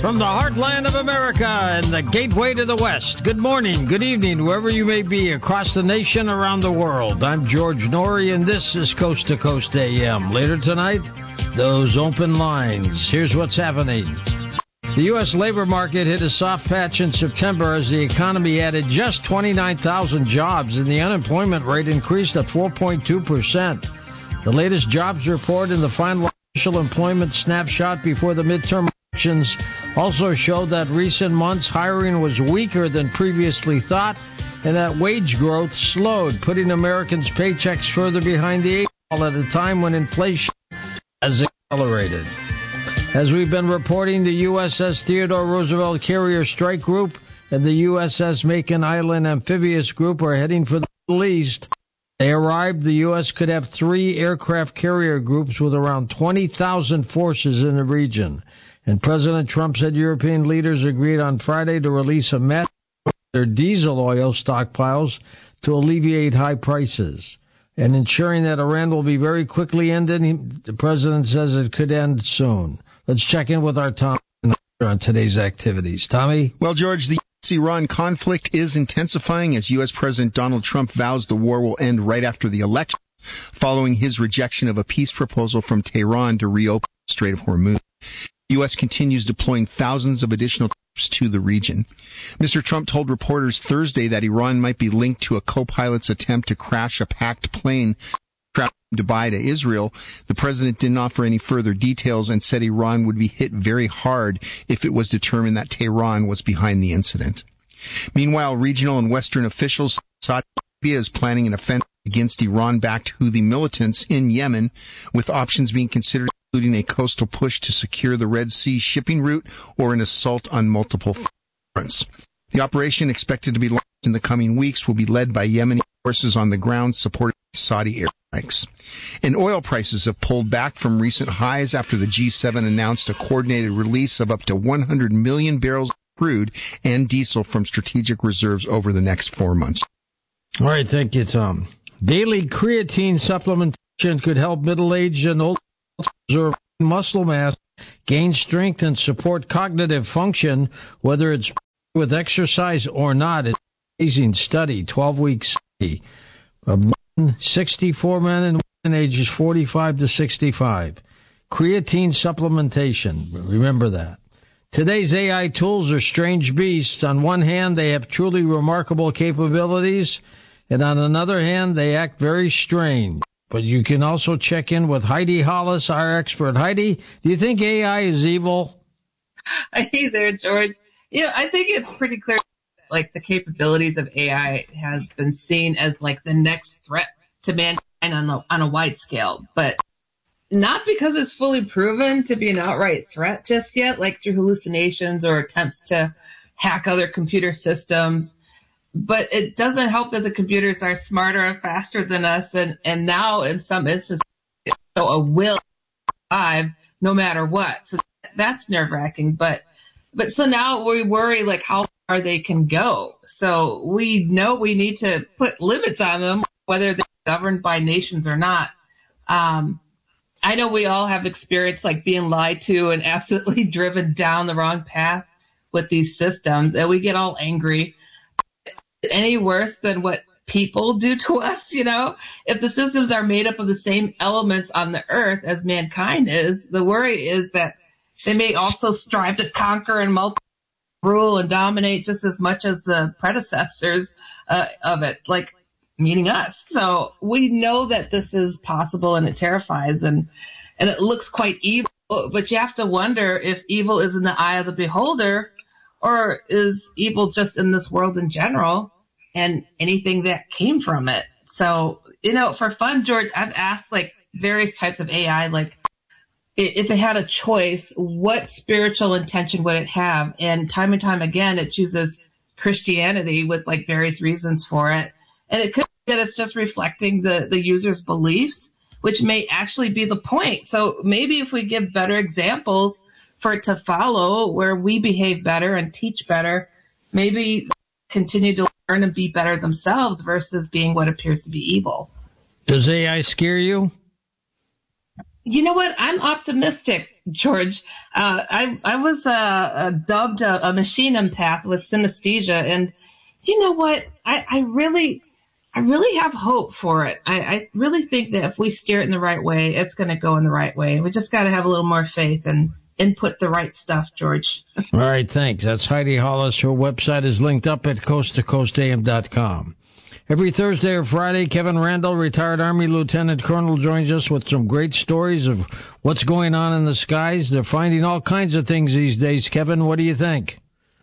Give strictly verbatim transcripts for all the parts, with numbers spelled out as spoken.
From the heartland of America and the gateway to the West, good morning, good evening, wherever you may be across the nation, around the world. I'm George Norrie, and this is Coast to Coast A M. Later tonight, those open lines. Here's what's happening. The U S labor market hit a soft patch in September as the economy added just twenty-nine thousand jobs, and the unemployment rate increased to four point two percent. The latest jobs report and the final official employment snapshot before the midterm elections also showed that recent months hiring was weaker than previously thought, and that wage growth slowed, putting Americans' paychecks further behind the eight ball at a time when inflation has accelerated. As we've been reporting, the U S S Theodore Roosevelt Carrier Strike Group and the U S S Macon Island Amphibious Group are heading for the Middle East. They arrived, the U S could have three aircraft carrier groups with around twenty thousand forces in the region. And President Trump said European leaders agreed on Friday to release a map of their diesel oil stockpiles to alleviate high prices. And ensuring that Iran will be very quickly ended, the president says it could end soon. Let's check in with our Tom on today's activities. Tommy? Well, George, the U S Iran conflict is intensifying as U S President Donald Trump vows the war will end right after the election, following his rejection of a peace proposal from Tehran to reopen the Strait of Hormuz. The U S continues deploying thousands of additional troops to the region. Mister Trump told reporters Thursday that Iran might be linked to a co-pilot's attempt to crash a packed plane from Dubai to Israel. The president didn't offer any further details and said Iran would be hit very hard if it was determined that Tehran was behind the incident. Meanwhile, regional and Western officials Saudi Arabia is planning an offensive against Iran-backed Houthi militants in Yemen, with options being considered including a coastal push to secure the Red Sea shipping route or an assault on multiple fronts. The operation, expected to be launched in the coming weeks, will be led by Yemeni forces on the ground supported by Saudi airstrikes. And oil prices have pulled back from recent highs after the G seven announced a coordinated release of up to one hundred million barrels of crude and diesel from strategic reserves over the next four months. All right, thank you, Tom. Daily creatine supplementation could help middle-aged and old preserve muscle mass, gain strength, and support cognitive function, whether it's with exercise or not. It's an amazing study, twelve-week study of sixty-four men and women ages forty-five to sixty-five. Creatine supplementation, remember that. Today's A I tools are strange beasts. On one hand, they have truly remarkable capabilities, and on another hand, they act very strange. But you can also check in with Heidi Hollis, our expert. Heidi, do you think A I is evil? Hey there, George. You know, I think it's pretty clear that, like, the capabilities of A I has been seen as, like, the next threat to mankind on a, on a wide scale. But not because it's fully proven to be an outright threat just yet, like through hallucinations or attempts to hack other computer systems. But it doesn't help that the computers are smarter and faster than us, and, and now in some instances, so a will survive no matter what. So that's nerve-wracking. But but so now we worry like how far they can go. So we know we need to put limits on them, whether they're governed by nations or not. Um, I know we all have experienced like being lied to and absolutely driven down the wrong path with these systems, and we get all angry. Any worse than what people do to us, you know? If the systems are made up of the same elements on the earth as mankind is, the worry is that they may also strive to conquer and multi rule and dominate just as much as the predecessors uh, of it, like meaning us. So we know that this is possible, and it terrifies, and and it looks quite evil, but you have to wonder if evil is in the eye of the beholder, or is evil just in this world in general and anything that came from it? So, you know, for fun, George, I've asked like various types of A I, like if it had a choice, what spiritual intention would it have? And time and time again, it chooses Christianity with like various reasons for it. And it could be that it's just reflecting the, the user's beliefs, which may actually be the point. So maybe if we give better examples for it to follow where we behave better and teach better, maybe continue to learn and be better themselves versus being what appears to be evil. Does A I scare you? You know what? I'm optimistic, George. Uh, I I was uh, uh, dubbed a, a machine empath with synesthesia, and you know what? I, I really, I really have hope for it. I, I really think that if we steer it in the right way, it's going to go in the right way. We just got to have a little more faith and input the right stuff, George. All right, thanks. That's Heidi Hollis. Her website is linked up at coast to coast a m dot com. Every Thursday or Friday, Kevin Randall, retired Army Lieutenant Colonel, joins us with some great stories of what's going on in the skies. They're finding all kinds of things these days. Kevin, what do you think?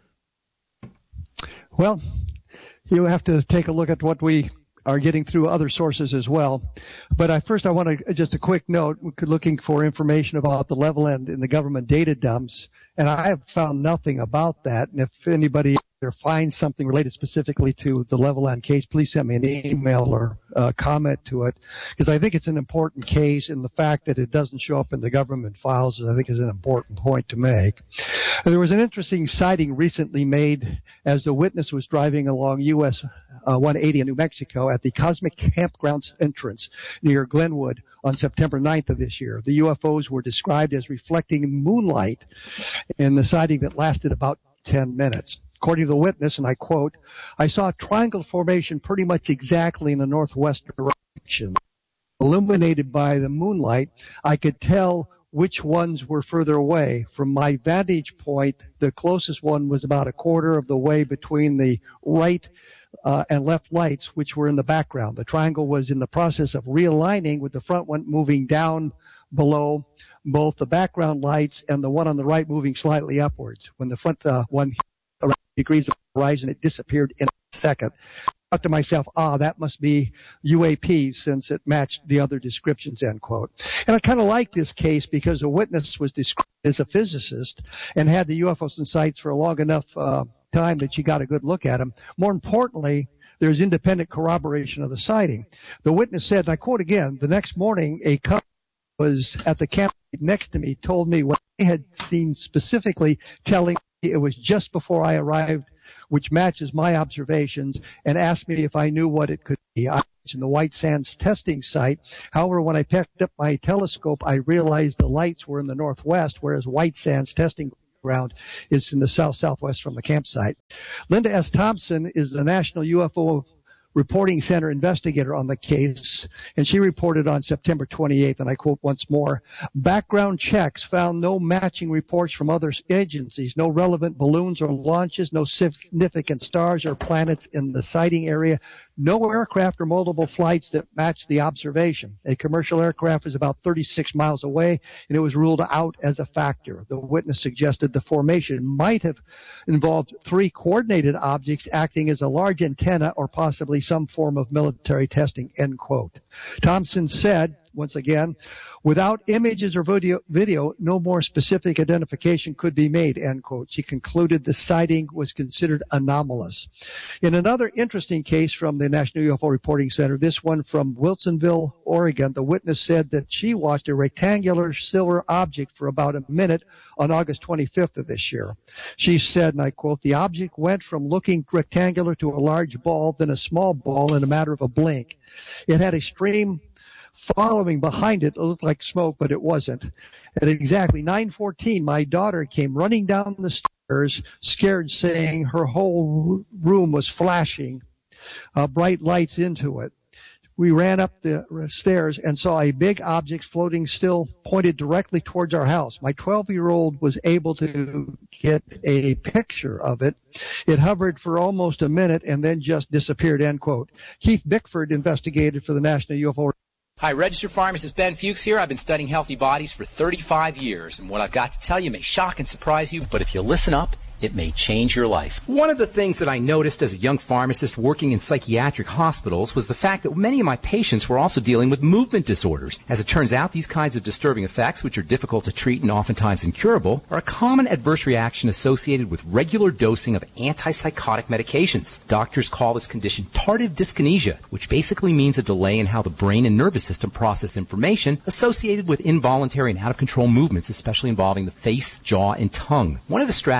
Well, you have to take a look at what we are getting through other sources as well. But I, first I want to, just a quick note, we're looking for information about the level end in the government data dumps, and I have found nothing about that. And if anybody there finds something related specifically to the level end case, please send me an email or uh, comment to it, because I think it's an important case, and the fact that it doesn't show up in the government files, I think, is an important point to make. And there was an interesting sighting recently made as the witness was driving along U S uh, one eighty in New Mexico at the Cosmic Campgrounds entrance near Glenwood on September ninth of this year. The U F Os were described as reflecting moonlight in the sighting that lasted about ten minutes. According to the witness, and I quote, "I saw a triangle formation pretty much exactly in the northwest direction. Illuminated by the moonlight, I could tell which ones were further away. From my vantage point, the closest one was about a quarter of the way between the right uh, and left lights, which were in the background. The triangle was in the process of realigning, with the front one moving down below both the background lights and the one on the right moving slightly upwards. When the front uh, one hit around degrees of the horizon, it disappeared in a second. I thought to myself, ah, that must be U A Ps, since it matched the other descriptions," end quote. And I kind of like this case because the witness was described as a physicist and had the U F Os in sights for a long enough uh, time that she got a good look at them. More importantly, there's independent corroboration of the sighting. The witness said, and I quote again, "The next morning, a couple was at the camp next to me, told me what they had seen specifically, telling me it was just before I arrived, which matches my observations, and asked me if I knew what it could be. I mentioned the White Sands testing site. However, when I picked up my telescope, I realized the lights were in the northwest, whereas White Sands testing ground is in the south-southwest from the campsite." Linda S. Thompson is the National U F O Reporting Center investigator on the case, and she reported on September twenty-eighth, and I quote once more, "Background checks found no matching reports from other agencies, no relevant balloons or launches, no significant stars or planets in the sighting area, no aircraft or multiple flights that matched the observation. A commercial aircraft was about thirty-six miles away, and it was ruled out as a factor." The witness suggested the formation might have involved three coordinated objects acting as a large antenna or possibly some form of military testing, end quote. Thompson said, once again, "Without images or video, video, no more specific identification could be made," end quote. She concluded the sighting was considered anomalous. In another interesting case from the National U F O Reporting Center, this one from Wilsonville, Oregon, the witness said that she watched a rectangular silver object for about a minute on August twenty-fifth of this year. She said, and I quote, "The object went from looking rectangular to a large ball, then a small ball in a matter of a blink. It had a stream following behind it. It looked like smoke, but it wasn't. At exactly nine fourteen, my daughter came running down the stairs, scared, saying her whole room was flashing uh, bright lights into it. We ran up the stairs and saw a big object floating still, pointed directly towards our house. My twelve-year-old was able to get a picture of it. It hovered for almost a minute and then just disappeared," end quote. Keith Bickford investigated for the National U F O. Hi, registered pharmacist Ben Fuchs here. I've been studying healthy bodies for thirty-five years, and what I've got to tell you may shock and surprise you, but if you listen up, it may change your life. One of the things that I noticed as a young pharmacist working in psychiatric hospitals was the fact that many of my patients were also dealing with movement disorders. As it turns out, these kinds of disturbing effects, which are difficult to treat and oftentimes incurable, are a common adverse reaction associated with regular dosing of antipsychotic medications. Doctors call this condition tardive dyskinesia, which basically means a delay in how the brain and nervous system process information associated with involuntary and out-of-control movements, especially involving the face, jaw, and tongue. One of the strategies doctors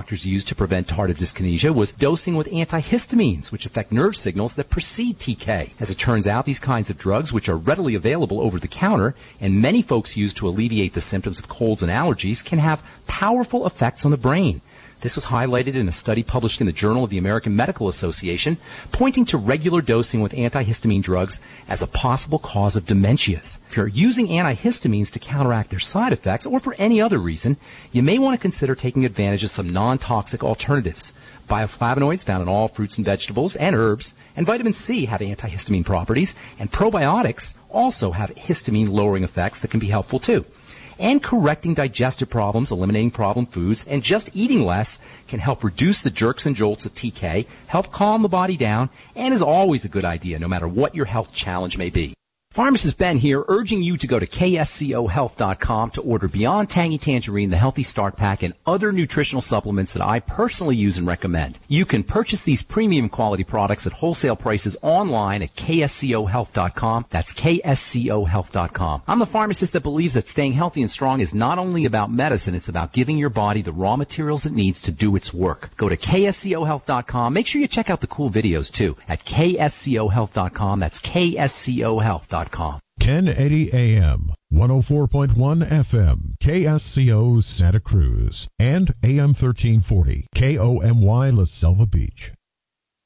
doctors used to prevent tardive dyskinesia was dosing with antihistamines, which affect nerve signals that precede T K. As it turns out, these kinds of drugs, which are readily available over the counter and many folks use to alleviate the symptoms of colds and allergies, can have powerful effects on the brain. This was highlighted in a study published in the Journal of the American Medical Association, pointing to regular dosing with antihistamine drugs as a possible cause of dementias. If you're using antihistamines to counteract their side effects, or for any other reason, you may want to consider taking advantage of some non-toxic alternatives. Bioflavonoids found in all fruits and vegetables and herbs, and vitamin C have antihistamine properties, and probiotics also have histamine-lowering effects that can be helpful too. And correcting digestive problems, eliminating problem foods, and just eating less can help reduce the jerks and jolts of T K, help calm the body down, and is always a good idea no matter what your health challenge may be. Pharmacist Ben here, urging you to go to K S C O health dot com to order Beyond Tangy Tangerine, the Healthy Start Pack, and other nutritional supplements that I personally use and recommend. You can purchase these premium quality products at wholesale prices online at K S C O health dot com. That's K S C O health dot com. I'm the pharmacist that believes that staying healthy and strong is not only about medicine, it's about giving your body the raw materials it needs to do its work. Go to K S C O health dot com. Make sure you check out the cool videos too at K S C O health dot com. That's K S C O health dot com. ten eighty A M, one oh four point one F M, K S C O Santa Cruz, and A M thirteen forty, K O M Y La Selva Beach.